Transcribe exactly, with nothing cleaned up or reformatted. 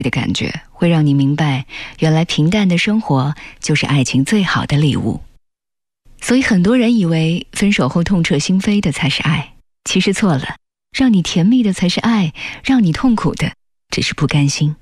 的感觉，会让你明白，原来平淡的生活就是爱情最好的礼物。所以很多人以为分手后痛彻心扉的才是爱，其实错了，让你甜蜜的才是爱，让你痛苦的只是不甘心。